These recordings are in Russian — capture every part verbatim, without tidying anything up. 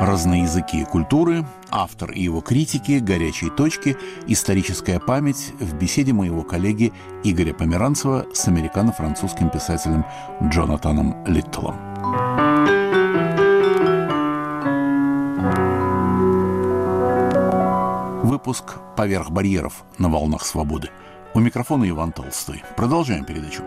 Разноязыкие культуры, автор и его критики, горячие точки, историческая память в беседе моего коллеги Игоря Померанцева с американо-французским писателем Джонатаном Литтлом. Выпуск «Поверх барьеров» на волнах свободы. У микрофона Иван Толстой. Продолжаем передачу.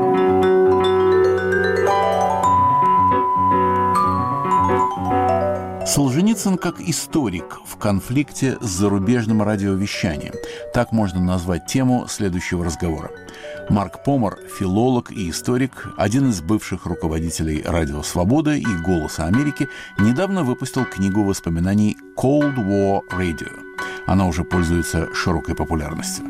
Солженицын как историк в конфликте с зарубежным радиовещанием. Так можно назвать тему следующего разговора. Марк Помер, филолог и историк, один из бывших руководителей «Радио Свобода» и «Голоса Америки», недавно выпустил книгу воспоминаний «Cold War Radio». Она уже пользуется широкой популярностью.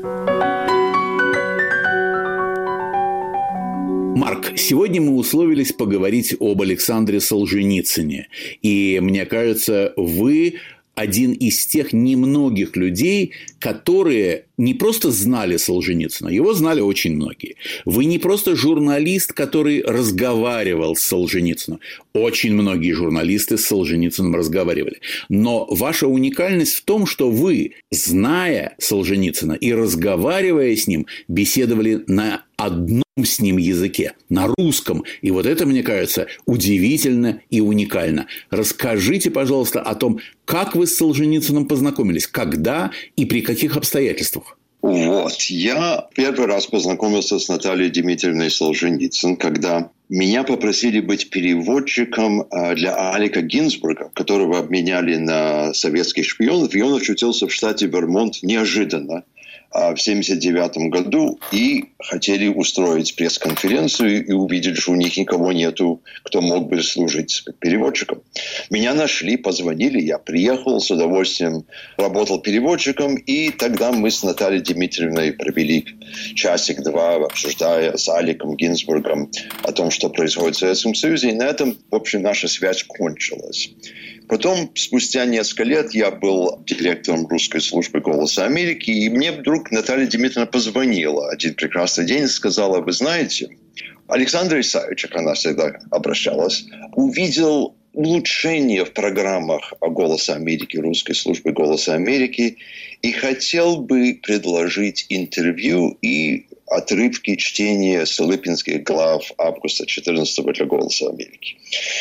Марк, сегодня мы условились поговорить об Александре Солженицыне. И мне кажется, вы один из тех немногих людей, которые не просто знали Солженицына, его знали очень многие. Вы не просто журналист, который разговаривал с Солженицыным. Очень многие журналисты с Солженицыным разговаривали. Но ваша уникальность в том, что вы, зная Солженицына и разговаривая с ним, беседовали на одном с ним языке, на русском. И вот это, мне кажется, удивительно и уникально. Расскажите, пожалуйста, о том, как вы с Солженицыным познакомились, когда и при каких обстоятельствах. Вот. Я первый раз познакомился с Натальей Дмитриевной Солженицын, когда меня попросили быть переводчиком для Алека Гинзбурга, которого обменяли на советских шпионов, и он очутился в штате Вермонт неожиданно в семьдесят девятом году, и хотели устроить пресс-конференцию и увидели, что у них никого нету, кто мог бы служить переводчиком. Меня нашли, позвонили, я приехал, с удовольствием работал переводчиком, и тогда мы с Натальей Дмитриевной провели часик-два, обсуждая с Алеком Гинзбургом о том, что происходит в Советском Союзе, и на этом, в общем, наша связь кончилась. Потом, спустя несколько лет, я был директором русской службы «Голоса Америки», и мне вдруг Наталья Дмитриевна позвонила один прекрасный день и сказала: вы знаете, Александр Исаевич, она всегда обращалась, увидел улучшение в программах «Голоса Америки», русской службы «Голоса Америки», и хотел бы предложить интервью и отрывки чтения столыпинских глав августа две тысячи четырнадцатого для «Голоса Америки».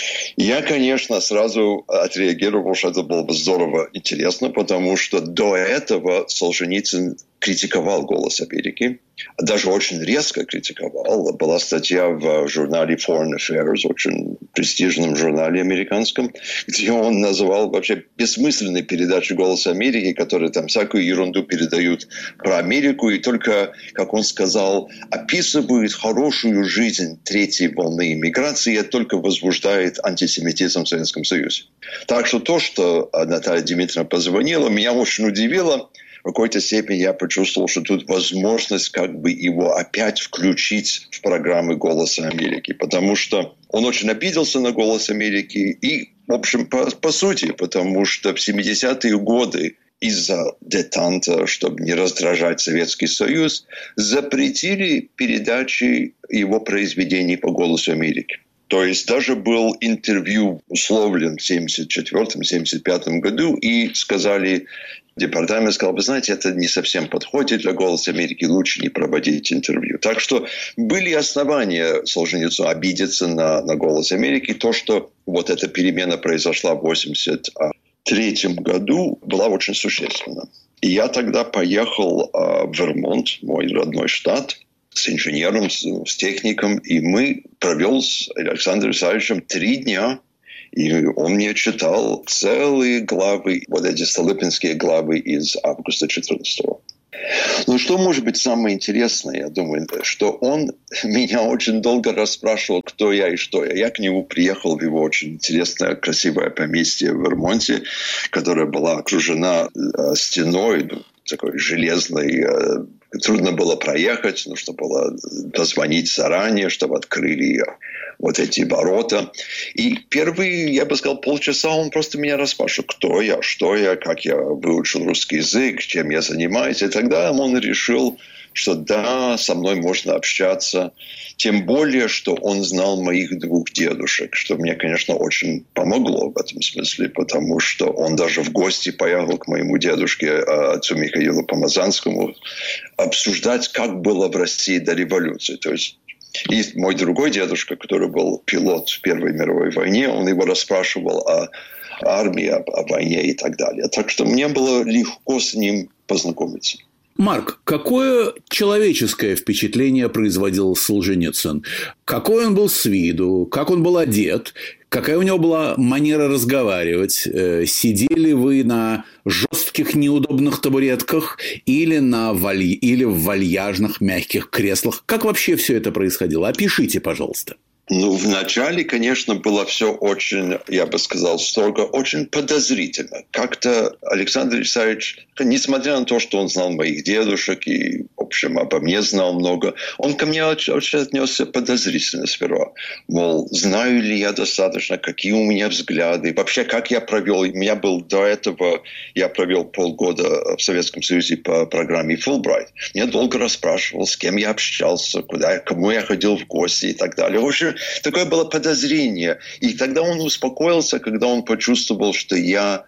Я, конечно, сразу отреагировал, что это было бы здорово интересно, потому что до этого Солженицын критиковал «Голос Америки», даже очень резко критиковал. Была статья в журнале Foreign Affairs, очень престижном журнале американском, где он называл вообще бессмысленной передачей «Голос Америки», которые там всякую ерунду передают про Америку, и только, как он сказал, описывают хорошую жизнь третьей волны иммиграции, и это только возбуждает антисемитизм в Советском Союзе. Так что то, что Наталья Дмитриевна позвонила, меня очень удивило. В какой-то степени я почувствовал, что тут возможность как бы его опять включить в программы «Голоса Америки», потому что он очень обиделся на «Голос Америки» и, в общем, по, по сути, потому что в семидесятые годы из-за детанта, чтобы не раздражать Советский Союз, запретили передачи его произведений по «Голосу Америки». То есть даже был интервью условлен в семьдесят четвёртом — семьдесят пятом году, и сказали, департамент сказал: вы знаете, это не совсем подходит для «Голоса Америки», лучше не проводить интервью. Так что были основания Солженицыну обидеться на, на «Голос Америки». То, что вот эта перемена произошла в восемьдесят третьем году, была очень существенна. И я тогда поехал в Вермонт, мой родной штат, с инженером, с, с техником, и мы провел с Александром Исаевичем три дня, и он мне читал целые главы, вот эти столыпинские главы из августа четырнадцатого. Ну, что может быть самое интересное, я думаю, что он меня очень долго расспрашивал, кто я и что я. Я к нему приехал в его очень интересное, красивое поместье в Вермонте, которое была окружена э, стеной, такой железной, трудно было проехать, нужно было позвонить заранее, чтобы открыли вот эти ворота. И первые, я бы сказал, полчаса он просто меня расспрашивал, кто я, что я, как я выучил русский язык, чем я занимаюсь. И тогда он решил, что да, со мной можно общаться. Тем более, что он знал моих двух дедушек, что мне, конечно, очень помогло в этом смысле, потому что он даже в гости поехал к моему дедушке, отцу Михаилу Помазанскому, обсуждать, как было в России до революции. То есть и мой другой дедушка, который был пилот в Первой мировой войне, он его расспрашивал о армии, о, о войне и так далее. Так что мне было легко с ним познакомиться. Марк, какое человеческое впечатление производил Солженицын? Какой он был с виду? Как он был одет? Какая у него была манера разговаривать? Сидели вы на жестких неудобных табуретках или, на валь... или в вальяжных мягких креслах? Как вообще все это происходило? Опишите, пожалуйста. Ну, вначале, конечно, было все очень, я бы сказал, строго, очень подозрительно. Как-то Александр Исаевич, несмотря на то, что он знал моих дедушек и, в общем, обо мне знал много, он ко мне очень, очень отнесся подозрительно сперва. Мол, знаю ли я достаточно, какие у меня взгляды, вообще, как я провел. У меня был до этого, я провел полгода в Советском Союзе по программе Fulbright. Меня долго расспрашивал, с кем я общался, куда, кому я ходил в гости и так далее. В общем, такое было подозрение. И тогда он успокоился, когда он почувствовал, что я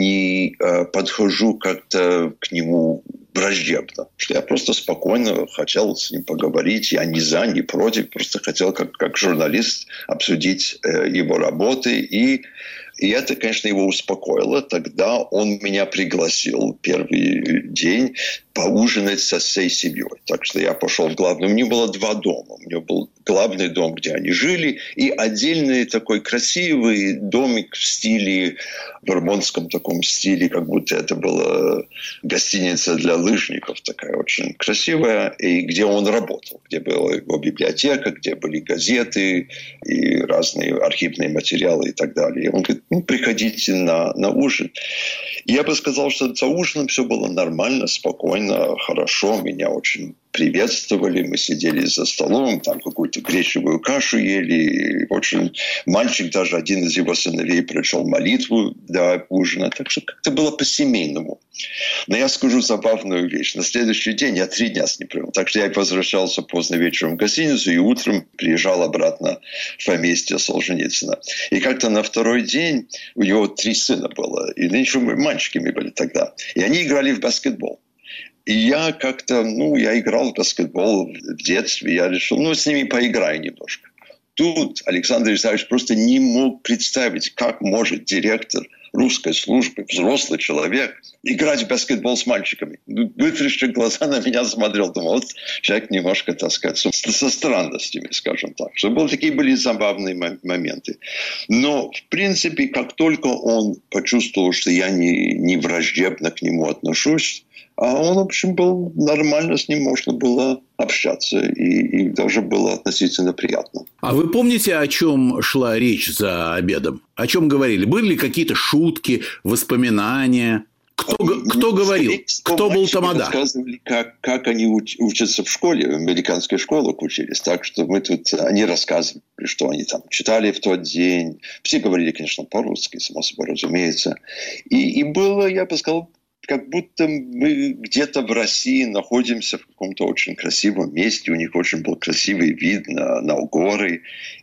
не э, подхожу как-то к нему враждебно. Что я просто спокойно хотел с ним поговорить. Я не за, не против. Просто хотел как, как журналист обсудить э, его работы. И, и это, конечно, его успокоило. Тогда он меня пригласил первый день поужинать со всей семьей. Так что я пошел в главный. У него было два дома. У него был главный дом, где они жили, и отдельный такой красивый домик в стиле, в вермонтском таком стиле, как будто это была гостиница для лыжников, такая очень красивая, и где он работал, где была его библиотека, где были газеты и разные архивные материалы и так далее. И он говорит, ну, приходите на, на ужин. И я бы сказал, что за ужином все было нормально, спокойно, хорошо. Меня очень приветствовали. Мы сидели за столом, там какую-то гречневую кашу ели. Очень мальчик, даже один из его сыновей, прочел молитву до ужина. Так что как-то было по-семейному. Но я скажу забавную вещь. На следующий день я три дня с ним провел. Так что я возвращался поздно вечером в гостиницу и утром приезжал обратно в поместье Солженицына. И как-то на второй день у него три сына было. И еще мальчиками были тогда. И они играли в баскетбол. И я как-то, ну, я играл в баскетбол в детстве. Я решил, ну, с ними поиграю немножко. Тут Александр Исаевич просто не мог представить, как может директор русской службы, взрослый человек, играть в баскетбол с мальчиками. Вытрящив глаза на меня смотрел, думал, вот человек немножко, так сказать, со странностями, скажем так. Что были, такие были забавные моменты. Но, в принципе, как только он почувствовал, что я не, не враждебно к нему отношусь, а он, в общем, был нормально, с ним можно было общаться, и, и даже было относительно приятно. А вы помните, о чем шла речь за обедом? О чем говорили? Были ли какие-то шутки, воспоминания? Кто, кто говорил? Кто был тамада? Рассказывали, как, как они уч, учатся в школе, в американской школе учились. Так что мы тут, они рассказывали, что они там читали в тот день. Все говорили, конечно, по-русски, само собой разумеется. И, и было, я бы сказал, как будто мы где-то в России находимся в каком-то очень красивом месте. У них очень был красивый вид на, на горы.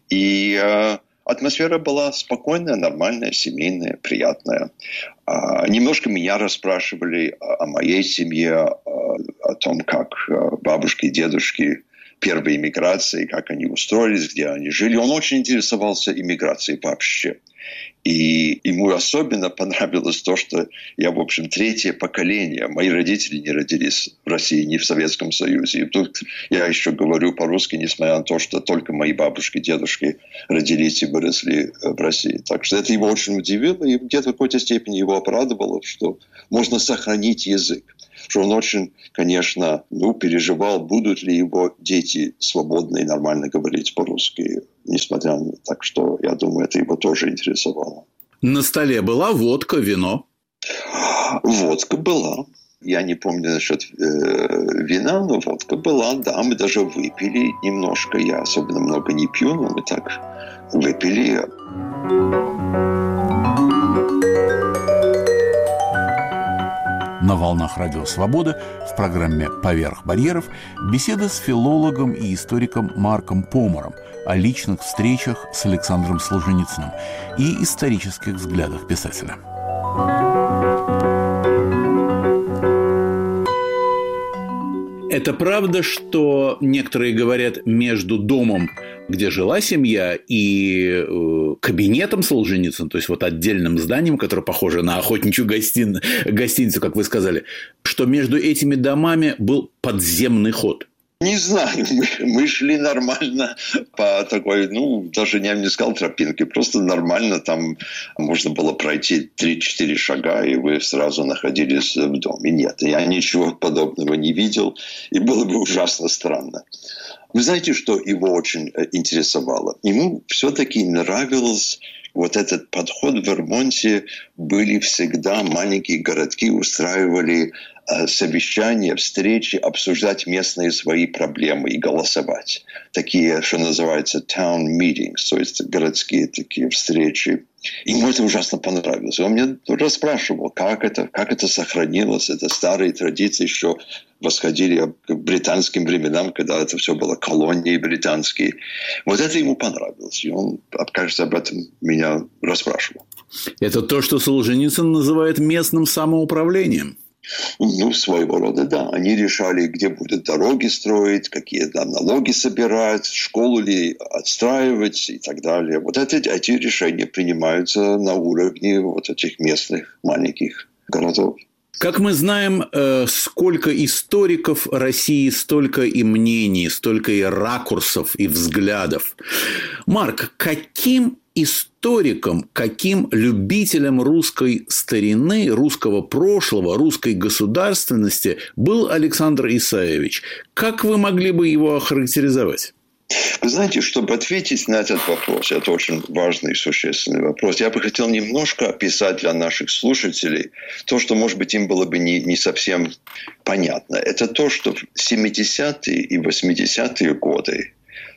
И э, атмосфера была спокойная, нормальная, семейная, приятная. Э, немножко меня расспрашивали о, о моей семье, э, о том, как э, бабушки и дедушки первой иммиграции, как они устроились, где они жили. Он очень интересовался иммиграцией вообще. И ему особенно понравилось то, что я, в общем, третье поколение. Мои родители не родились в России, не в Советском Союзе. И тут я еще говорю по-русски, несмотря на то, что только мои бабушки и дедушки родились и выросли в России. Так что это его очень удивило и где-то в какой-то степени его обрадовало, что можно сохранить язык. Что он очень, конечно, ну, переживал, будут ли его дети свободно и нормально говорить по-русски. Несмотря на... Так что, я думаю, это его тоже интересовало. На столе была водка, вино? Водка была. Я не помню насчет э, вина, но водка была, да, мы даже выпили немножко. Я особенно много не пью, но мы так выпили. На волнах Радио Свобода в программе «Поверх барьеров» беседа с филологом и историком Марком Помором о личных встречах с Александром Солженицыным и исторических взглядах писателя. Это правда, что некоторые говорят, между домом, где жила семья, и э, кабинетом Солженицына, то есть вот отдельным зданием, которое похоже на охотничью гостин... гостиницу, как вы сказали, что между этими домами был подземный ход? Не знаю, мы, мы шли нормально по такой, ну, даже я не сказал тропинке, просто нормально там можно было пройти три-четыре шага, и вы сразу находились в доме. Нет, я ничего подобного не видел, и было бы ужасно странно. Вы знаете, что его очень интересовало? Ему все-таки нравилось вот этот подход. В Вермонте были всегда маленькие городки, устраивали совещания, встречи, обсуждать местные свои проблемы и голосовать. Такие, что называется, town meetings, то есть городские такие встречи. Ему это ужасно понравилось. Он меня расспрашивал, как это, как это сохранилось. Это старые традиции, еще восходили к британским временам, когда это все было колонии британские. Вот это ему понравилось. И он, кажется, об этом меня расспрашивал. Это то, что Солженицын называет местным самоуправлением. Ну, своего рода, да. Они решали, где будут дороги строить, какие там налоги собирать, школу ли отстраивать и так далее. Вот это, эти решения принимаются на уровне вот этих местных маленьких городов. Как мы знаем, сколько историков России, столько и мнений, столько и ракурсов, и взглядов. Марк, каким историком, каким любителем русской старины, русского прошлого, русской государственности был Александр Исаевич? Как вы могли бы его охарактеризовать? Вы знаете, чтобы ответить на этот вопрос, это очень важный и существенный вопрос, я бы хотел немножко описать для наших слушателей то, что, может быть, им было бы не, не совсем понятно. Это то, что в семидесятые и восьмидесятые годы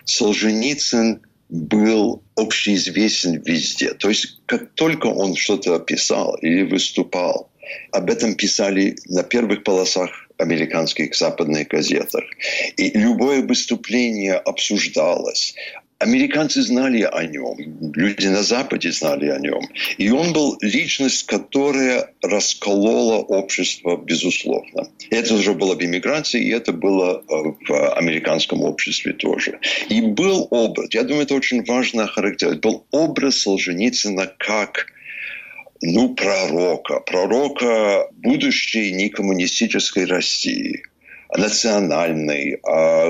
Солженицын был общеизвестен везде. То есть, как только он что-то писал или выступал, об этом писали на первых полосах американских западных газетах. И любое выступление обсуждалось. Американцы знали о нем, люди на Западе знали о нем. И он был личность, которая расколола общество, безусловно. Это уже было в эмиграции, и это было в американском обществе тоже. И был образ, я думаю, это очень важно характеризовать, был образ Солженицына как ну, пророка, пророка будущей некоммунистической России, национальной,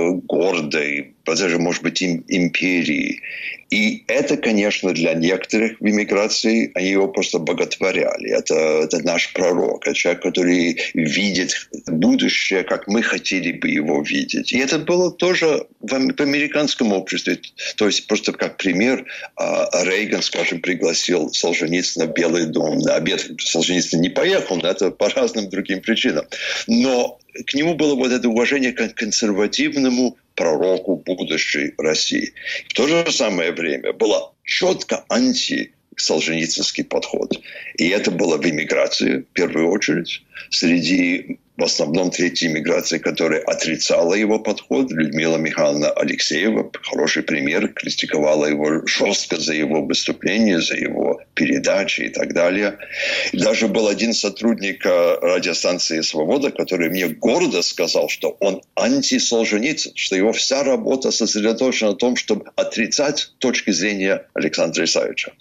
гордой, даже, может быть, империи. И это, конечно, для некоторых в эмиграции, они его просто боготворяли. Это, это наш пророк, это человек, который видит будущее, как мы хотели бы его видеть. И это было тоже в, в американском обществе. То есть, просто как пример, Рейган, скажем, пригласил Солженицына в Белый дом. На обед Солженицын не поехал, но это по разным другим причинам. Но к нему было вот это уважение к консервативному пророку будущей России. В то же самое время было четко антисолженицынский подход. И это было в эмиграции, в первую очередь, среди в основном третьей эмиграции, которая отрицала его подход. Людмила Михайловна Алексеева, хороший пример, критиковала его жестко за его выступления, за его передачи и так далее. И даже был один сотрудник радиостанции «Свобода», который мне гордо сказал, что он антисолженицын, что его вся работа сосредоточена на том, чтобы отрицать точки зрения Александра Исаевича.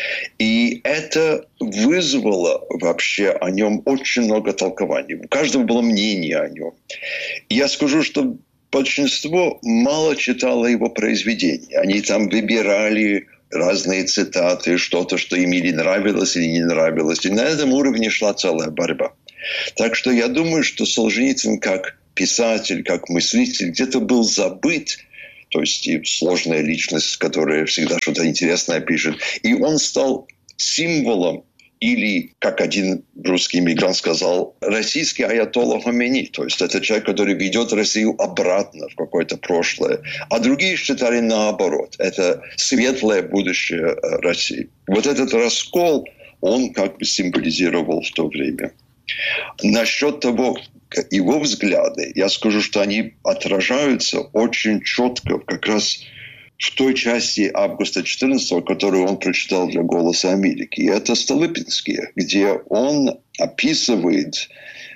И это вызвало вообще о нем очень много толкований. У каждого было мнение о нем. И я скажу, что большинство мало читало его произведения. Они там выбирали разные цитаты, что-то, что им или нравилось, или не нравилось. И на этом уровне шла целая борьба. Так что я думаю, что Солженицын как писатель, как мыслитель где-то был забыт. То есть и сложная личность, которая всегда что-то интересное пишет. И он стал символом или, как один русский иммигрант сказал, российский аятолла Хомейни. То есть это человек, который ведет Россию обратно в какое-то прошлое. А другие считали наоборот. Это светлое будущее России. Вот этот раскол, он как бы символизировал в то время. Насчет того, его взгляды, я скажу, что они отражаются очень четко как раз в той части августа четырнадцатого, которую он прочитал для «Голоса Америки». И это столыпинские, где он описывает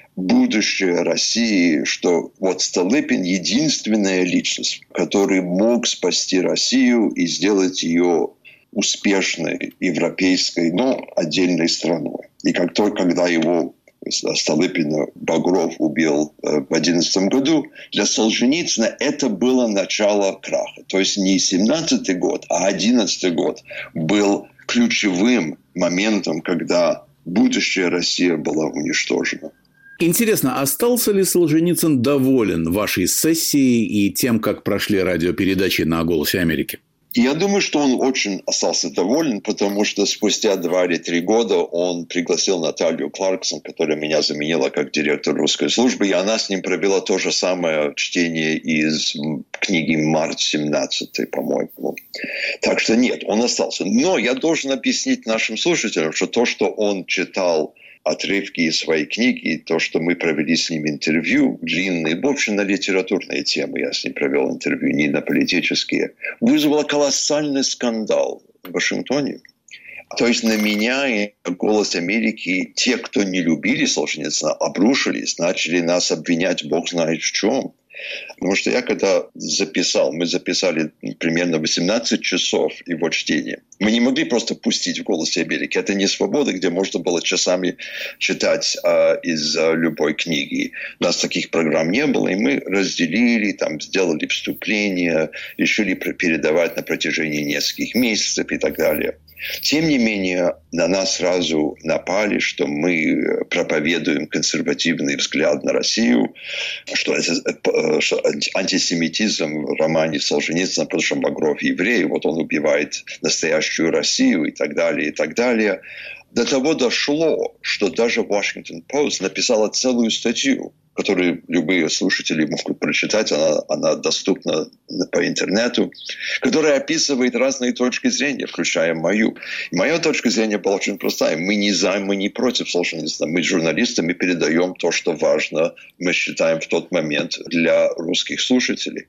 будущее России, что вот Столыпин – единственная личность, который мог спасти Россию и сделать ее успешной европейской, но отдельной страной. И как только, когда его Столыпина Багров убил в две тысячи одиннадцатом году, для Солженицына это было начало краха. То есть не семнадцатый год, а одиннадцатый год был ключевым моментом, когда будущее России была уничтожена. Интересно, остался ли Солженицын доволен вашей сессией и тем, как прошли радиопередачи на «Голосе Америки»? Я думаю, что он очень остался доволен, потому что спустя два или три года он пригласил Наталью Кларксон, которая меня заменила как директор русской службы, и она с ним провела то же самое чтение из книги «Март семнадцатый», по-моему. Так что нет, он остался. Но я должен объяснить нашим слушателям, что то, что он читал отрывки из своей книги, то, что мы провели с ним интервью, длинные, в общем, на литературные темы, я с ним провел интервью, не на политические, вызвало колоссальный скандал в Вашингтоне. То есть на меня и на «Голос Америки» те, кто не любили Солженицына, обрушились, начали нас обвинять бог знает в чем. Потому что я когда записал, мы записали примерно восемнадцать часов его чтения. Мы не могли просто пустить в «Голосе Америки». Это не свобода, где можно было часами читать а, из а, любой книги. У нас таких программ не было, и мы разделили, там, сделали вступление, решили передавать на протяжении нескольких месяцев и так далее. Тем не менее, на нас сразу напали, что мы проповедуем консервативный взгляд на Россию, что это что антисемитизм в романе Солженицына, потому что Багров еврей, вот он убивает настоящую Россию и так далее, и так далее. До того дошло, что даже Washington Post написала целую статью, которую любые слушатели могут прочитать, она, она доступна по интернету, которая описывает разные точки зрения, включая мою. И моя точка зрения была очень простая. Мы не за, мы не против Солженицына. Мы журналисты, мы передаем то, что важно, мы считаем в тот момент для русских слушателей.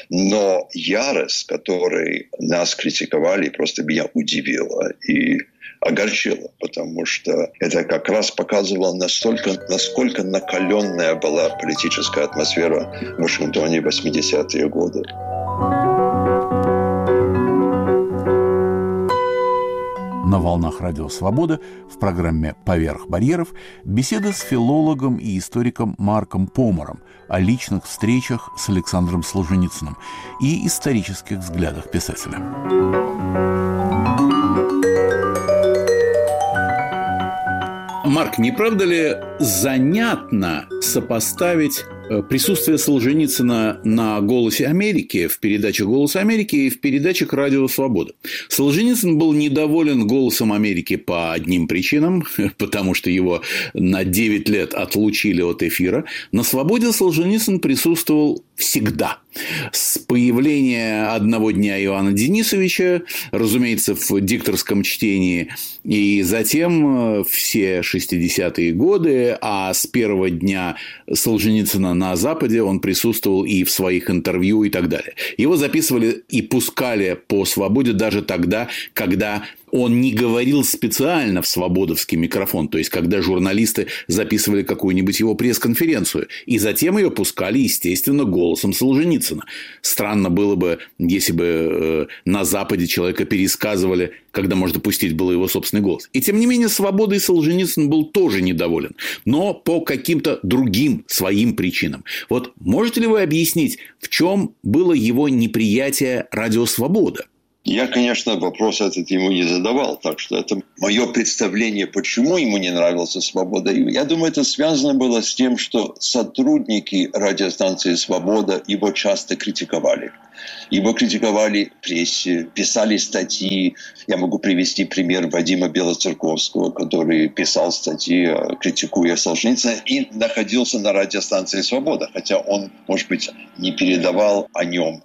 Но ярость, которой нас критиковали, просто меня удивила и огорчило, потому что это как раз показывало, настолько, насколько накаленная была политическая атмосфера в Вашингтоне в восьмидесятые годы. На волнах Радио Свобода в программе «Поверх барьеров» беседа с филологом и историком Марком Помором о личных встречах с Александром Солженицыным и исторических взглядах писателя. Марк, не правда ли занятно сопоставить присутствие Солженицына на «Голосе Америки», в передаче «Голос Америки» и в передачах «Радио Свобода». Солженицын был недоволен «Голосом Америки» по одним причинам, потому что его на девять лет отлучили от эфира. На «Свободе» Солженицын присутствовал всегда. С появления одного дня Иоанна Денисовича, разумеется, в дикторском чтении, и затем все шестидесятые годы, а с первого дня Солженицына на Западе он присутствовал и в своих интервью и так далее. Его записывали и пускали по «Свободе» даже тогда, когда он не говорил специально в свободовский микрофон, то есть когда журналисты записывали какую-нибудь его пресс-конференцию, и затем ее пускали, естественно, голосом Солженицына. Странно было бы, если бы на Западе человека пересказывали, когда можно пустить было его собственный голос. И тем не менее, «Свободой» Солженицын был тоже недоволен, но по каким-то другим своим причинам. Вот можете ли вы объяснить, в чем было его неприятие «Радио Свобода»? Я, конечно, вопрос этот ему не задавал, так что это мое представление, почему ему не нравилась «Свобода». Я думаю, это связано было с тем, что сотрудники радиостанции «Свобода» его часто критиковали. Его критиковали в прессе, писали статьи. Я могу привести пример Вадима Белоцерковского, который писал статьи, критикуя Солженицына, и находился на радиостанции «Свобода», хотя он, может быть, не передавал о нем.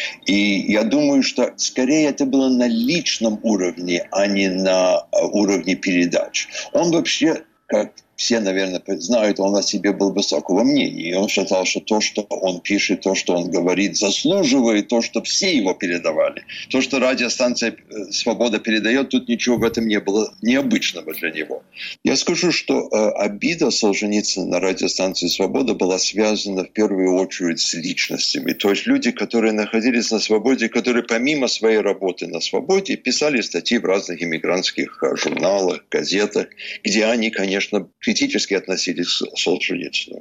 И я думаю, что скорее это было на личном уровне, а не на уровне передач. Он вообще, как все, наверное, знают, он о себе был высокого мнения. И он считал, что то, что он пишет, то, что он говорит, заслуживает то, что все его передавали. То, что радиостанция «Свобода» передает, тут ничего в этом не было необычного для него. Я скажу, что э, обида Солженицына на радиостанции «Свобода» была связана в первую очередь с личностями. То есть люди, которые находились на «Свободе», которые помимо своей работы на «Свободе» писали статьи в разных иммигрантских журналах, газетах, где они, конечно, критически относились к Солженицыну.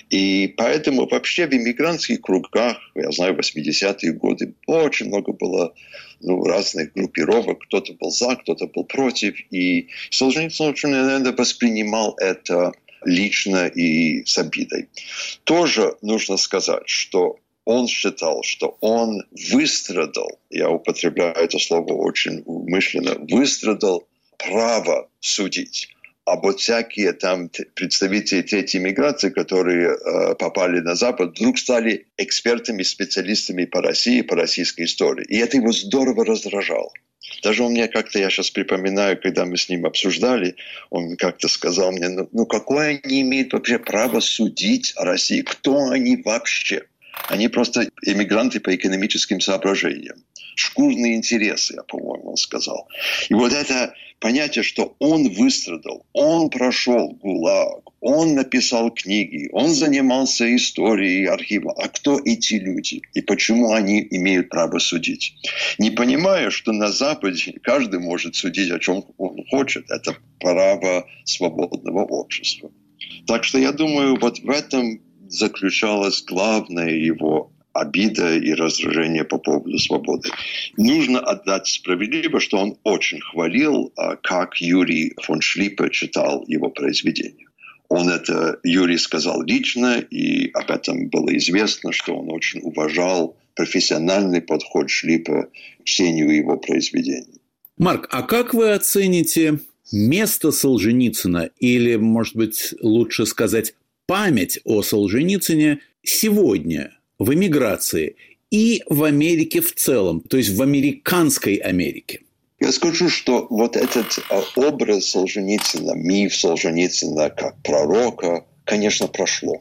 И поэтому вообще в иммигрантских кругах, я знаю, в восьмидесятые годы очень много было ну, разных группировок. Кто-то был за, кто-то был против. И Солженицын очень, наверное, воспринимал это лично и с обидой. Тоже нужно сказать, что он считал, что он выстрадал, я употребляю это слово очень умышленно, выстрадал право судить. А вот всякие там представители третьей миграции, которые э, попали на Запад, вдруг стали экспертами, специалистами по России, по российской истории. И это его здорово раздражало. Даже он мне как-то, я сейчас припоминаю, когда мы с ним обсуждали, он как-то сказал мне, ну, ну какое они имеют вообще право судить о России? Кто они вообще? Они просто эмигранты по экономическим соображениям. Шкурные интересы, я, по-моему, он сказал. И вот это понятие, что он выстрадал, он прошел ГУЛАГ, он написал книги, он занимался историей, архивом. А кто эти люди? И почему они имеют право судить? Не понимая, что на Западе каждый может судить, о чем он хочет. Это право свободного общества. Так что я думаю, вот в этом заключалась главная его обида и раздражение по поводу «Свободы». Нужно отдать справедливо, что он очень хвалил, как Юрий фон Шлиппе читал его произведения. Он это, Юрий сказал лично, и об этом было известно, что он очень уважал профессиональный подход Шлиппе к чтению его произведений. Марк, а как вы оцените место Солженицына, или, может быть, лучше сказать, память о Солженицыне сегодня в эмиграции и в Америке в целом, то есть в американской Америке? Я скажу, что вот этот образ Солженицына, миф Солженицына как пророка, конечно, прошло.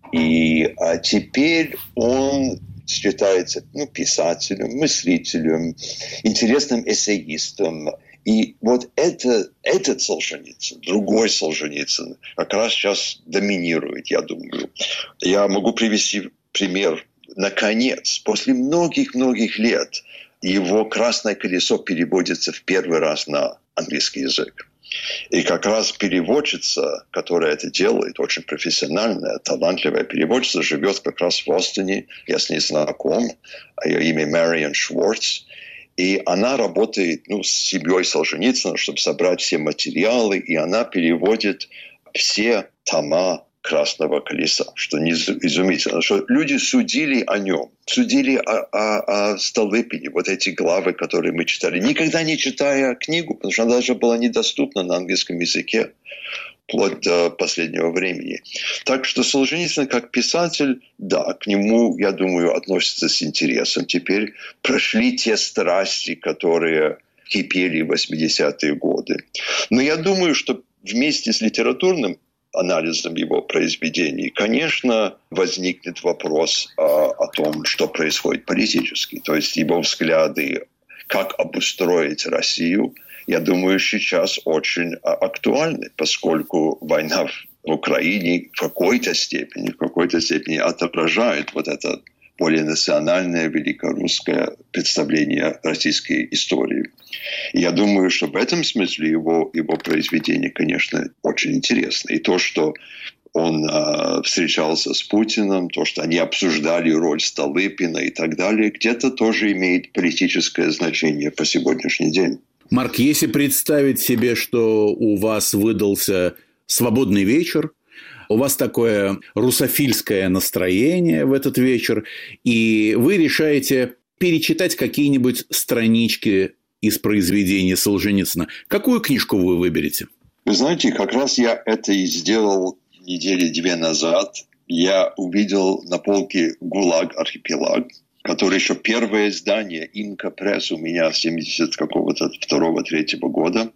И а теперь он считается ну, писателем, мыслителем, интересным эссеистом. И вот это, этот Солженицын, другой Солженицын, как раз сейчас доминирует, я думаю. Я могу привести пример. Наконец, после многих-многих лет, его «Красное колесо» переводится в первый раз на английский язык. И как раз переводчица, которая это делает, очень профессиональная, талантливая переводчица, живет как раз в Бостоне. Я с ней знаком. Ее имя Мариан Шварц. И она работает ну, с семьей Солженицына, чтобы собрать все материалы. И она переводит все тома «Красного колеса», что изумительно, что люди судили о нем, судили о, о, о Столыпине, вот эти главы, которые мы читали, никогда не читая книгу, потому что она даже была недоступна на английском языке вплоть до последнего времени. Так что Солженицын как писатель, да, к нему, я думаю, относятся с интересом. Теперь прошли те страсти, которые кипели в восьмидесятые годы. Но я думаю, что вместе с литературным анализом его произведений, конечно, возникнет вопрос а, о том, что происходит политически. То есть его взгляды, как обустроить Россию, я думаю, сейчас очень актуальны, поскольку война в Украине в какой-то степени, в какой-то степени отображает вот это более национальное, великорусское представление российской истории. И я думаю, что в этом смысле его, его произведение, конечно, очень интересно. И то, что он э, встречался с Путиным, то, что они обсуждали роль Столыпина и так далее, где-то тоже имеет политическое значение по сегодняшний день. Марк, если представить себе, что у вас выдался свободный вечер, у вас такое русофильское настроение в этот вечер, и вы решаете перечитать какие-нибудь странички из произведений Солженицына, какую книжку вы выберете? Вы знаете, как раз я это и сделал недели две назад. Я увидел на полке «ГУЛАГ Архипелаг», который еще первое издание «Инка Пресс» у меня с семьдесят какого-то второго третьего года.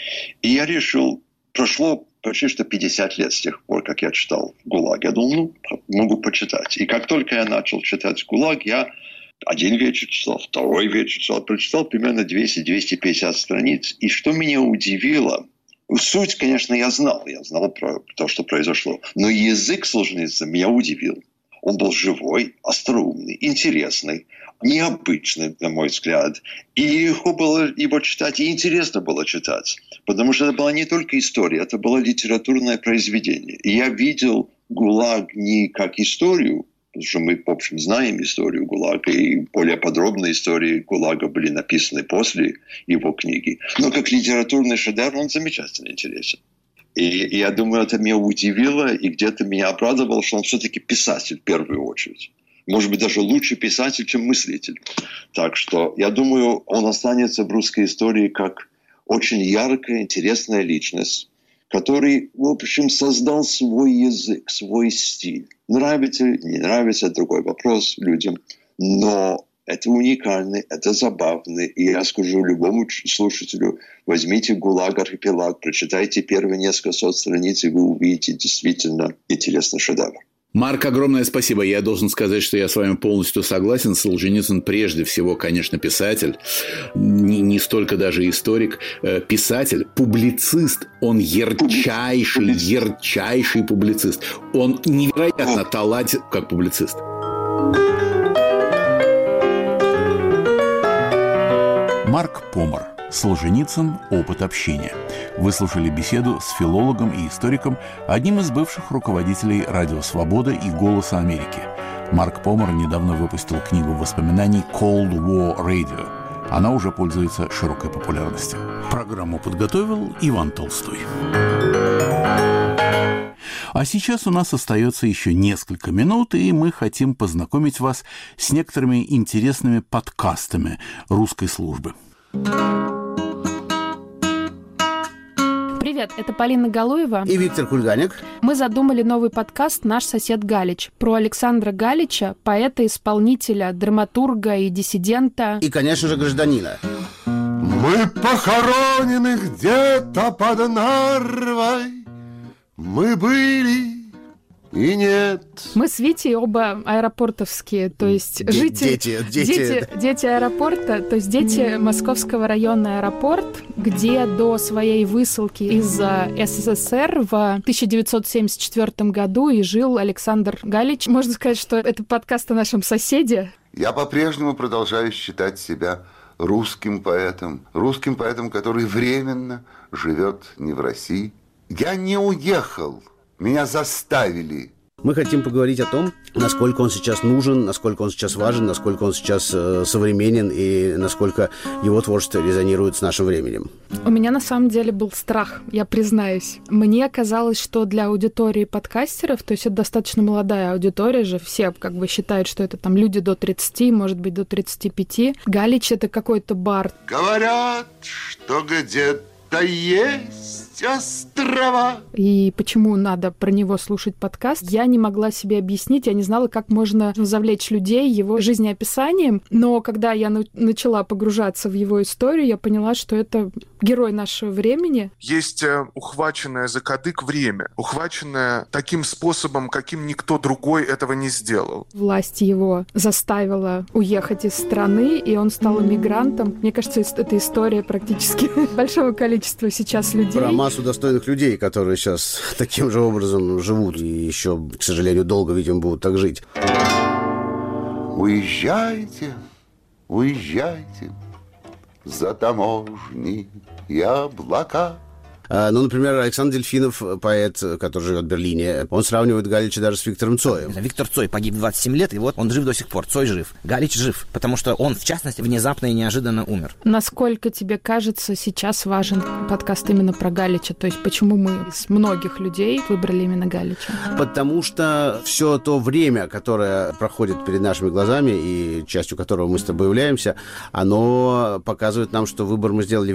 И я решил, прошло почти что пятьдесят лет с тех пор, как я читал «ГУЛАГ». Я думал, ну, могу почитать. И как только я начал читать «ГУЛАГ», я один вечер читал, второй вечер читал, прочитал примерно двести - двести пятьдесят страниц. И что меня удивило, суть, конечно, я знал, я знал про то, что произошло, но язык Солженицына меня удивил. Он был живой, остроумный, интересный, необычный, на мой взгляд. И легко было его читать, и интересно было читать. Потому что это была не только история, это было литературное произведение. И я видел «ГУЛАГ» не как историю, потому что мы, в общем, знаем историю ГУЛАГа, и более подробные истории ГУЛАГа были написаны после его книги. Но как литературный шедевр он замечательно интересен. И, и я думаю, это меня удивило и где-то меня обрадовало, что он все-таки писатель в первую очередь. Может быть, даже лучший писатель, чем мыслитель. Так что я думаю, он останется в русской истории как очень яркая, интересная личность, который, в общем, создал свой язык, свой стиль. Нравится, не нравится, другой вопрос людям. Но это уникально, это забавно. И я скажу любому слушателю, возьмите «ГУЛАГ Архипелаг», прочитайте первые несколько сот страниц, и вы увидите действительно интересный шедевр. Марк, огромное спасибо. Я должен сказать, что я с вами полностью согласен. Солженицын прежде всего, конечно, писатель, не, не столько даже историк. Писатель, публицист. Он ярчайший, ярчайший публицист. Он невероятно талантлив как публицист. Марк Помор. Солженицын. Опыт общения. Вы слушали беседу с филологом и историком, одним из бывших руководителей «Радио Свобода» и «Голоса Америки». Марк Помор недавно выпустил книгу воспоминаний «Cold War Radio». Она уже пользуется широкой популярностью. Программу подготовил Иван Толстой. А сейчас у нас остается еще несколько минут, и мы хотим познакомить вас с некоторыми интересными подкастами русской службы. Привет, это Полина Галуева и Виктор Кульганик. Мы задумали новый подкаст «Наш сосед Галич» про Александра Галича, поэта-исполнителя, драматурга и диссидента. И, конечно же, гражданина. Мы похоронены где-то под Нарвой. Мы были и нет. Мы с Витей оба аэропортовские, то есть Д- жители... Дети, дети. Дети, дети аэропорта, то есть дети Московского района аэропорт, где до своей высылки из СССР в тысяча девятьсот семьдесят четвёртом году и жил Александр Галич. Можно сказать, что это подкаст о нашем соседе. Я по-прежнему продолжаю считать себя русским поэтом. Русским поэтом, который временно живет не в России. Я не уехал. Меня заставили. Мы хотим поговорить о том, насколько он сейчас нужен, насколько он сейчас важен, насколько он сейчас э, современен и насколько его творчество резонирует с нашим временем. У меня на самом деле был страх, я признаюсь. Мне казалось, что для аудитории подкастеров, то есть это достаточно молодая аудитория же, все как бы считают, что это там люди до тридцати, может быть, до тридцати пяти. Галич — это какой-то бард. Говорят, что где-то есть острова. И почему надо про него слушать подкаст, я не могла себе объяснить, я не знала, как можно завлечь людей его жизнеописанием, но когда я на- начала погружаться в его историю, я поняла, что это герой нашего времени. Есть ухваченное за кадык время, ухваченное таким способом, каким никто другой этого не сделал. Власть его заставила уехать из страны, и он стал эмигрантом. Мне кажется, это история практически большого количества сейчас людей. Про массу достойных людей, которые сейчас таким же образом живут и еще, к сожалению, долго, видимо, будут так жить. Уезжайте, уезжайте за таможни и облака. Ну, например, Александр Дельфинов, поэт, который живет в Берлине, он сравнивает Галича даже с Виктором Цоем. Виктор Цой погиб в двадцать семь лет, и вот он жив до сих пор. Цой жив. Галич жив, потому что он, в частности, внезапно и неожиданно умер. Насколько тебе кажется, сейчас важен подкаст именно про Галича? То есть почему мы из многих людей выбрали именно Галича? Потому что все то время, которое проходит перед нашими глазами, и частью которого мы с тобой являемся, оно показывает нам, что выбор мы сделали